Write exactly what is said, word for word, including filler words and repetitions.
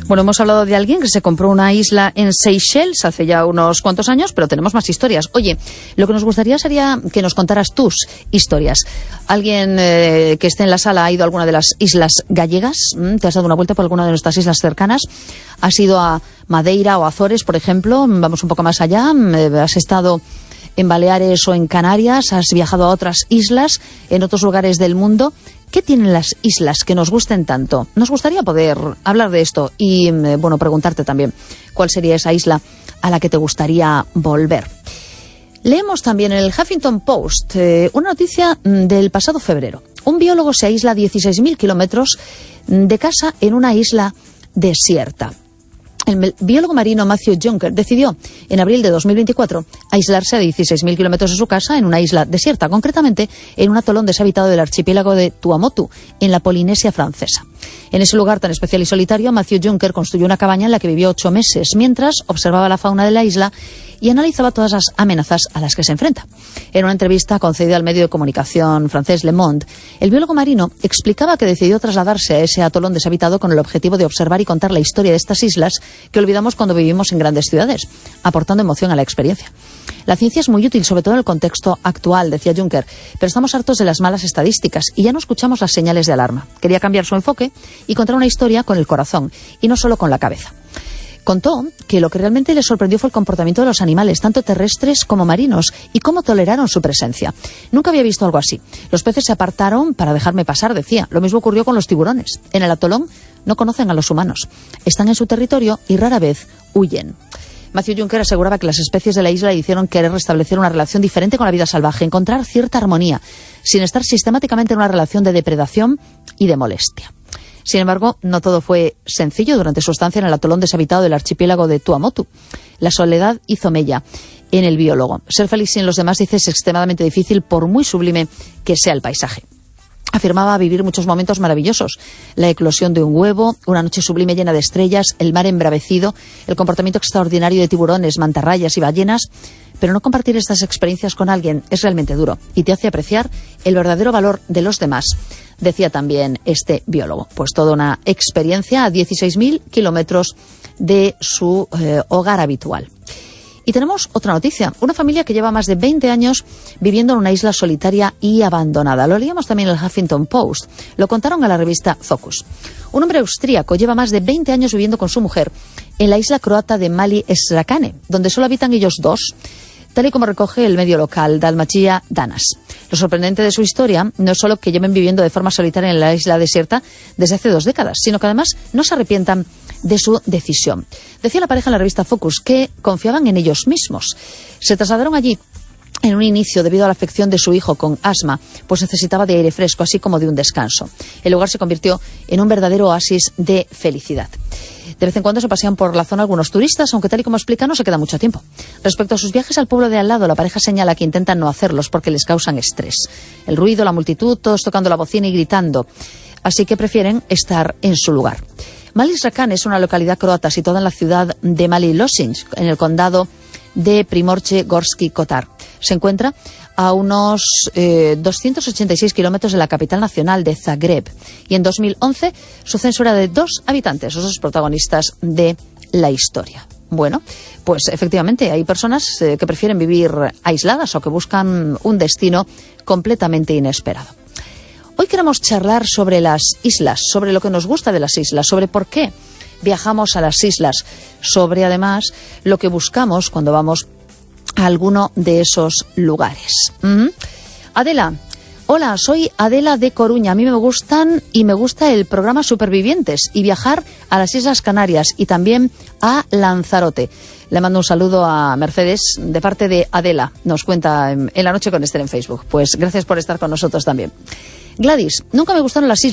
Bueno, hemos hablado de alguien que se compró una isla en Seychelles hace ya unos cuantos años, pero tenemos más historias. Oye, lo que nos gustaría sería que nos contaras tus historias. ¿Alguien eh, que esté en la sala ha ido a alguna de las islas gallegas? ¿Te has dado una vuelta por alguna de nuestras islas cercanas? ¿Has ido a Madeira o Azores, por ejemplo? Vamos un poco más allá. ¿Has estado en Baleares o en Canarias? ¿Has viajado a otras islas, en otros lugares del mundo? ¿Qué tienen las islas que nos gusten tanto? Nos gustaría poder hablar de esto y, bueno, preguntarte también cuál sería esa isla a la que te gustaría volver. Leemos también en el Huffington Post eh, una noticia del pasado febrero. Un biólogo se aísla a dieciséis mil kilómetros de casa en una isla desierta. El biólogo marino Matthew Juncker decidió en abril de dos mil veinticuatro aislarse a dieciséis mil kilómetros de su casa en una isla desierta, concretamente en un atolón deshabitado del archipiélago de Tuamotu, en la Polinesia francesa. En ese lugar tan especial y solitario, Matthew Juncker construyó una cabaña en la que vivió ocho meses, mientras observaba la fauna de la isla y analizaba todas las amenazas a las que se enfrenta. En una entrevista concedida al medio de comunicación francés Le Monde, el biólogo marino explicaba que decidió trasladarse a ese atolón deshabitado con el objetivo de observar y contar la historia de estas islas que olvidamos cuando vivimos en grandes ciudades, aportando emoción a la experiencia. La ciencia es muy útil, sobre todo en el contexto actual, decía Juncker, pero estamos hartos de las malas estadísticas y ya no escuchamos las señales de alarma. Quería cambiar su enfoque y contar una historia con el corazón y no solo con la cabeza. Contó que lo que realmente le sorprendió fue el comportamiento de los animales, tanto terrestres como marinos, y cómo toleraron su presencia. Nunca había visto algo así. Los peces se apartaron para dejarme pasar, decía. Lo mismo ocurrió con los tiburones. En el atolón no conocen a los humanos. Están en su territorio y rara vez huyen. Matthew Juncker aseguraba que las especies de la isla hicieron querer restablecer una relación diferente con la vida salvaje, encontrar cierta armonía, sin estar sistemáticamente en una relación de depredación y de molestia. Sin embargo, no todo fue sencillo durante su estancia en el atolón deshabitado del archipiélago de Tuamotu. La soledad hizo mella en el biólogo. Ser feliz sin los demás, dice, es extremadamente difícil por muy sublime que sea el paisaje. Afirmaba vivir muchos momentos maravillosos. La eclosión de un huevo, una noche sublime llena de estrellas, el mar embravecido, el comportamiento extraordinario de tiburones, mantarrayas y ballenas. Pero no compartir estas experiencias con alguien es realmente duro y te hace apreciar el verdadero valor de los demás, decía también este biólogo. Pues toda una experiencia a dieciséis mil kilómetros de su eh, hogar habitual. Y tenemos otra noticia. Una familia que lleva más de veinte años viviendo en una isla solitaria y abandonada. Lo leíamos también en el Huffington Post. Lo contaron a la revista Focus. Un hombre austríaco lleva más de veinte años viviendo con su mujer en la isla croata de Mali Srđane, donde solo habitan ellos dos, tal y como recoge el medio local Dalmatia Danas. Lo sorprendente de su historia no es solo que lleven viviendo de forma solitaria en la isla desierta desde hace dos décadas, sino que además no se arrepientan de su decisión. Decía la pareja en la revista Focus que confiaban en ellos mismos. Se trasladaron allí en un inicio debido a la afección de su hijo con asma, pues necesitaba de aire fresco, así como de un descanso. El lugar se convirtió en un verdadero oasis de felicidad. De vez en cuando se pasean por la zona algunos turistas, aunque tal y como explica no se queda mucho tiempo. Respecto a sus viajes al pueblo de al lado, la pareja señala que intentan no hacerlos porque les causan estrés. El ruido, la multitud, todos tocando la bocina y gritando. Así que prefieren estar en su lugar. Mali Srđane es una localidad croata situada en la ciudad de Mali Lošinj, en el condado de Primorje-Gorski Kotar. Se encuentra a unos eh, doscientos ochenta y seis kilómetros de la capital nacional de Zagreb. Y en dos mil once su censo era de dos habitantes, los dos protagonistas de la historia. Bueno, pues efectivamente hay personas eh, que prefieren vivir aisladas o que buscan un destino completamente inesperado. Hoy queremos charlar sobre las islas, sobre lo que nos gusta de las islas, sobre por qué viajamos a las islas, sobre además lo que buscamos cuando vamos a alguno de esos lugares. ¿Mm? Adela, hola, soy Adela de Coruña. A mí me gustan y me gusta el programa Supervivientes y viajar a las Islas Canarias y también a Lanzarote. Le mando un saludo a Mercedes de parte de Adela. Nos cuenta en, en la noche con Esther en Facebook. Pues gracias por estar con nosotros también. Gladys, nunca me gustaron las islas.